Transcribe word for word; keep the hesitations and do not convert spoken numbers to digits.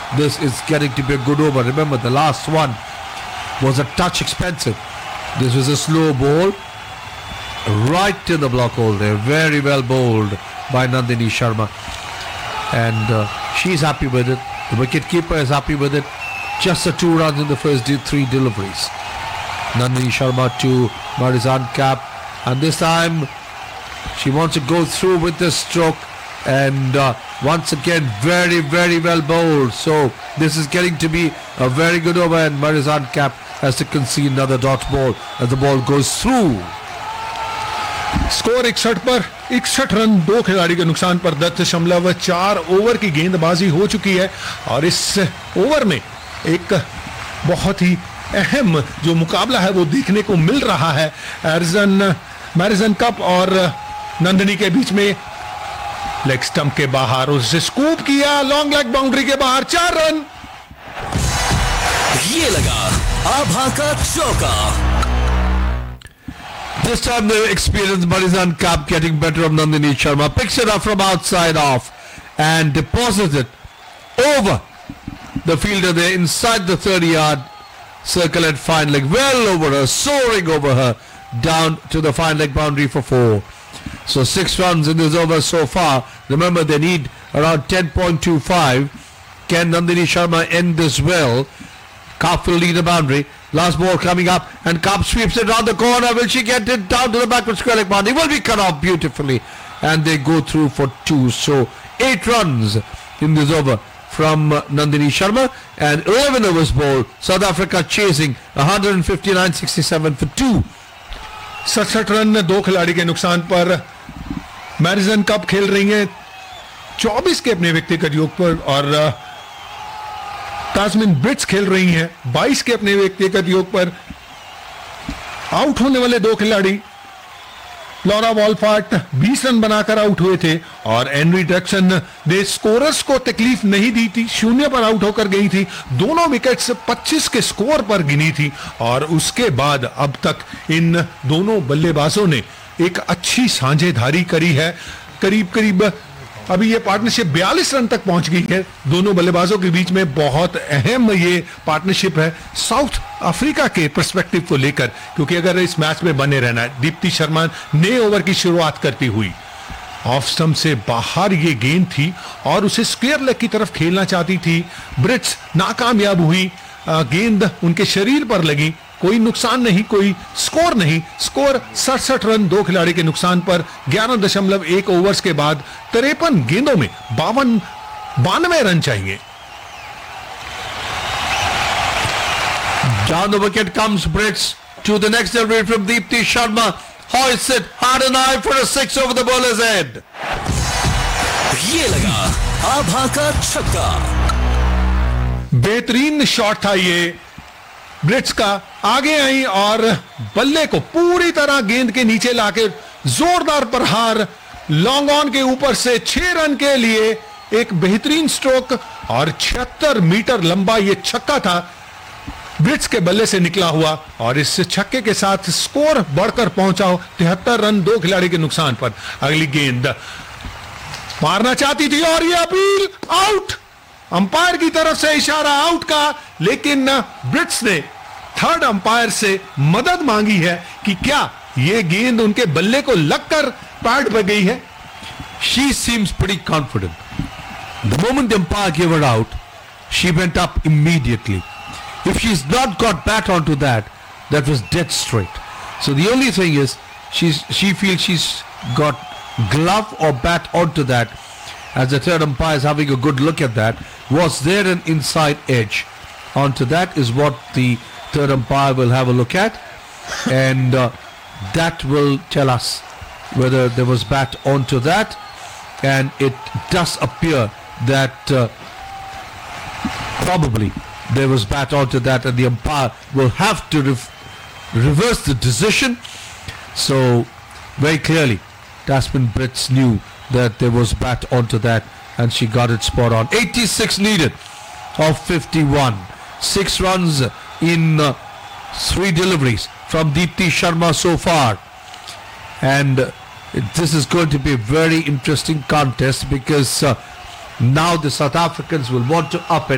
this is getting to be a good over. Remember, the last one was a touch expensive. This was a slow ball right in the block hole there. Very well bowled by Nandini Sharma. And uh, she's happy with it. The wicket-keeper is happy with it. Just the two runs in the first de- three deliveries. Nandini Sharma to Marizan Cap. And this time, she wants to go through with this stroke. And uh, once again, very, very well bowled. So this is getting to be a very good over. And Marizan Cap has to concede another dot ball as the ball goes through. Score इकसठ पर इकसठ run दो खिलाड़ी के नुकसान पर दस दशमलव चार ओवर की गेंदबाजी हो चुकी है और इस ओवर में एक बहुत ही अहम जो मुकाबला है वो देखने को मिल रहा है एरिजन मैरिजन कप और नंदिनी के बीच में। लेग स्टंप के बाहर उससे स्कूप किया, लॉन्ग लेग बाउंड्री के बाहर, चार रन। ये लगा आभा का चौका। This time the experienced Marizan Cap getting better of Nandini Sharma. Picks it up from outside off and deposits it over the fielder there inside the thirty yard circle at fine leg. Well over her, soaring over her down to the fine leg boundary for four. So six runs in this over so far. Remember, they need around ten point two five. Can Nandini Sharma end this well? Kaap will lead the boundary. Last ball coming up and Kaap sweeps it round the corner. Will she get it down to the backward square leg boundary? Will be cut off beautifully and they go through for two. So eight runs in this over from uh, Nandini Sharma and eleven overs bowled. South Africa chasing one fifty-nine sixty-seven for two. सड़सठ run दो खिलाड़ी के नुकसान पर मैरिजन cup खेल रही हैं चौबीस के अपने व्यक्तिगत योग पर और तास्मिन ब्रिट्स खेल रही हैं बाईस के अपने व्यक्तिगत योग पर। आउट होने वाले दो खिलाड़ी लॉरा वॉलफार्ट बीस रन बनाकर आउट हुए थे और एनरी डक्सन ने स्कोरर्स को तकलीफ नहीं दी थी, शून्य पर आउट होकर गई थी। दोनों विकेट्स पच्चीस के स्कोर पर गिनी थी और उसके बाद अब तक इन दोनों बल्लेबाजों ने एक अच्छी साझेदारी करी है। करीब करीब अभी ये पार्टनरशिप बयालीस रन तक पहुंच गई है दोनों बल्लेबाजों के बीच में। बहुत अहम ये पार्टनरशिप है साउथ अफ्रीका के पर्सपेक्टिव को लेकर, क्योंकि अगर इस मैच में बने रहना है। दीप्ति शर्मा नए ओवर की शुरुआत करती हुई ऑफ स्टंप से बाहर ये गेंद थी और उसे स्क्वायर लेग की तरफ खेलना चाहती थी। ब्रिट्स नाकामयाब हुई, गेंद उनके शरीर पर लगी, कोई नुकसान नहीं, कोई स्कोर नहीं। स्कोर सड़सठ रन दो खिलाड़ी के नुकसान पर ग्यारह दशमलव एक ओवर्स के बाद तिरपन गेंदों में बावन बानवे रन चाहिए। Down the wicket comes Brits to the next delivery from Deepti Sharma. Hoists it hard and high for a six over the bowler's head. ये लगा आभा का छक्का। बेहतरीन शॉट था ये ब्रिट्स का। आगे आई और बल्ले को पूरी तरह गेंद के नीचे लाके जोरदार प्रहार, लॉन्ग ऑन के ऊपर से छह रन के लिए एक बेहतरीन स्ट्रोक और छिहत्तर मीटर लंबा ये छक्का था ब्रिट्स के बल्ले से निकला हुआ और इस छक्के के साथ स्कोर बढ़कर पहुंचा तिहत्तर रन दो खिलाड़ी के नुकसान पर। अगली गेंद मारना चाहती थी और ये अपील आउट, अंपायर की तरफ से इशारा आउट का, लेकिन ब्रिट्स ने थर्ड अंपायर से मदद मांगी है कि क्या ये गेंद उनके बल्ले को लगकर पैड पर गई है। She seems pretty confident. The moment the umpire gave her out, she went up immediately. If she's not got bat onto that, that was dead straight. So the only thing is, she's she feels she's got glove or bat onto that. As the third umpire is having a good look at that, was there an inside edge onto that is what the third umpire will have a look at, and uh, that will tell us whether there was bat onto that, and it does appear that uh, probably there was bat onto that, and the umpire will have to rev- reverse the decision. So very clearly Tasmin Brits knew that there was bat onto that and she got it spot on. eighty-six needed of fifty-one. Six runs in uh, three deliveries from Deepti Sharma so far. And uh, this is going to be a very interesting contest because uh, now the South Africans will want to up it.